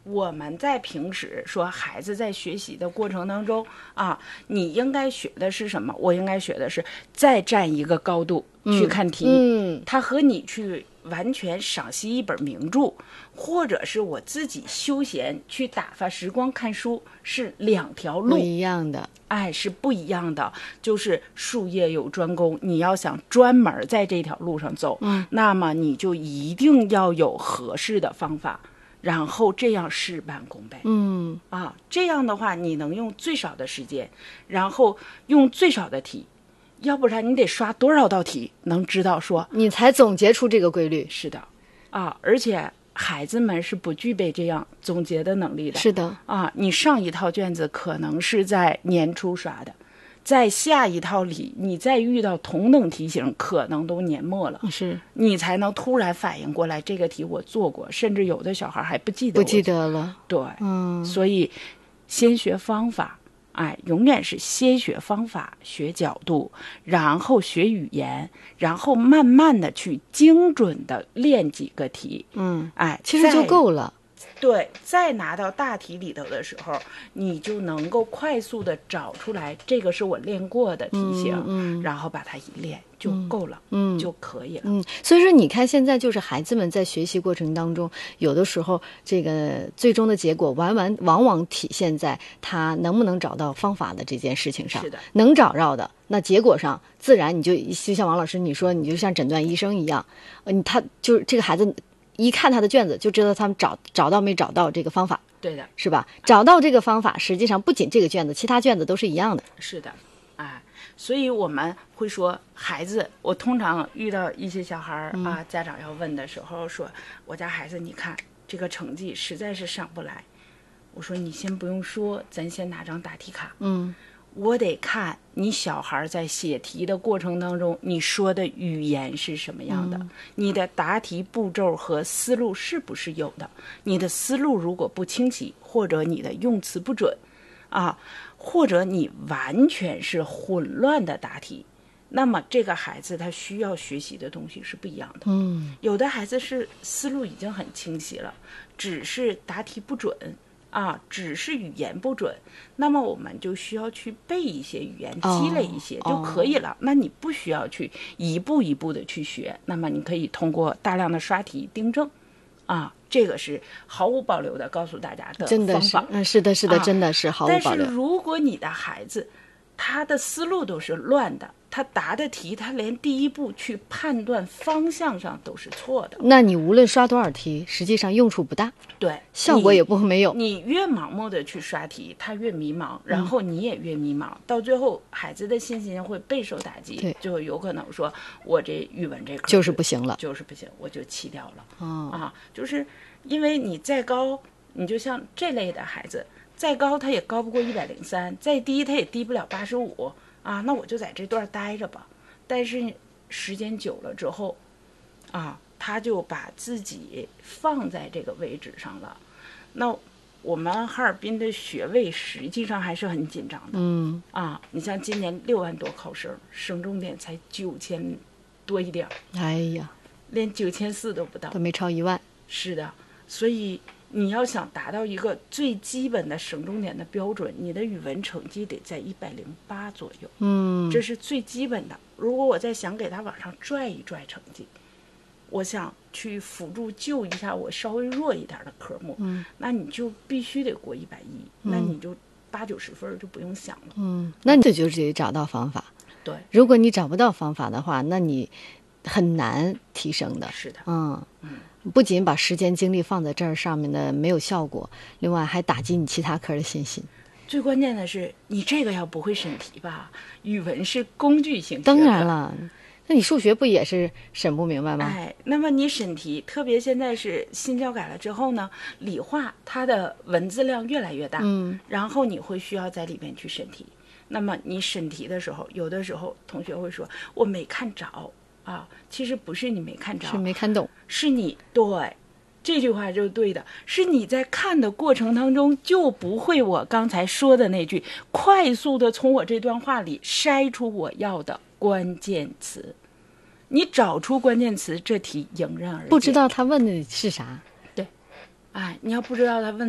我们在平时说孩子在学习的过程当中啊，你应该学的是什么？我应该学的是再站一个高度去看题。它和你去完全赏析一本名著，或者是我自己休闲去打发时光看书，是两条路， 不一样的。 是不一样的。就是术业有专攻，你要想专门在这条路上走，那么你就一定要有合适的方法。然后这样事半功倍。这样的话你能用最少的时间，然后用最少的题，要不然你得刷多少道题能知道说你才总结出这个规律。 是的而且孩子们是不具备这样总结的能力的。 是的你上一套卷子可能是在年初刷的，在下一套里你再遇到同等题型可能都年末了， 是你才能突然反应过来这个题我做过，甚至有的小孩还不记得了。 对，所以先学方法，永远是先学方法学角度，然后学语言，然后慢慢的去精准的练几个题。 其实就够了。 对，再拿到大题里头的时候，你就能够快速的找出来这个是我练过的题型，然后把它一练就够了，就可以了。 所以说你看现在就是孩子们在学习过程当中，有的时候这个最终的结果往往体现在他能不能找到方法的这件事情上。 是的， 能找着的，那结果上自然你就像王老师你说，你就像诊断医生一样，他就是这个孩子一看他的卷子就知道他们找到没找到这个方法。 对的， 是吧？找到这个方法，实际上不仅这个卷子，其他卷子都是一样的。 是的，所以我们会说孩子，我通常遇到一些小孩家长要问的时候说，我家孩子你看这个成绩实在是上不来，我说你先不用说，咱先拿张答题卡。我得看你小孩在写题的过程当中，你说的语言是什么样的，你的答题步骤和思路是不是有的。你的思路如果不清晰，或者你的用词不准或者你完全是混乱的答题，那么这个孩子他需要学习的东西是不一样的。有的孩子是思路已经很清晰了，只是答题不准只是语言不准，那么我们就需要去背一些语言，积累一些就可以了。那你不需要去一步一步的去学，那么你可以通过大量的刷题订正这个是毫无保留的告诉大家的方法。 真的是，是的，是的，真的是毫无保留。 但是如果你的孩子他的思路都是乱的，他答的题他连第一步去判断方向上都是错的， 那你无论刷多少题，实际上用处不大， 对， 效果也不会没有。 你越盲目的去刷题，他越迷茫，然后你也越迷茫，到最后孩子的信心会备受打击，就有可能说我这语文这科就是不行了， 就是不行，我就弃掉了。就是因为你再高，你就像这类的孩子再高他也高不过103，再低他也低不了85那我就在这段待着吧。但是时间久了之后他就把自己放在这个位置上了。那我们哈尔滨的学位实际上还是很紧张的。你像今年6万多考生，省重点才9000多一点， 哎呀， 连9400都不到， 都没超1万。 是的，所以你要想达到一个最基本的省重点的标准，你的语文成绩得在108左右。这是最基本的。如果我再想给他往上拽一拽成绩，我想去辅助救一下我稍微弱一点的科目，那你就必须得过110，那你就80-90分就不用想了。 那你就是得找到方法。 对， 如果你找不到方法的话，那你很难提升的。 是的， 不仅把时间精力放在这儿上面的没有效果，另外还打击你其他科的信心。 最关键的是，你这个要不会审题吧？语文是工具性学科， 当然了，那你数学不也是审不明白吗？ 那么你审题，特别现在是新教改了之后呢，理化它的文字量越来越大，然后你会需要在里面去审题。那么你审题的时候，有的时候同学会说我没看着其实不是你没看着， 是没看懂， 是你对。这句话就是对的，是你在看的过程当中就不会我刚才说的那句，快速的从我这段话里筛出我要的关键词。你找出关键词，这题迎刃而解。 不知道他问的是啥？ 对，你要不知道他问